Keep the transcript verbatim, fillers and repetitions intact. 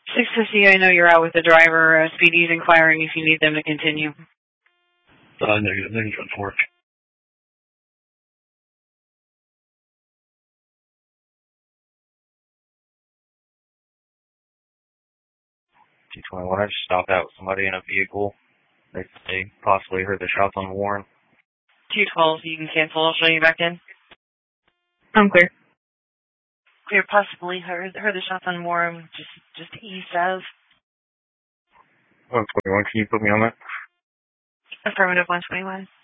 six fifty, I know you're out with the driver. Uh, Speedy's inquiring if you need them to continue. Uh, negative, negative, four. two twenty-one, I just stopped out with somebody in a vehicle. They, they possibly heard the shots on Warren. two twelve, you can cancel. I'll show you back in. I'm clear. Clear, possibly heard, heard the shots on Warren, just, just east of. one twenty-one, can you put me on that? Affirmative, one twenty-one.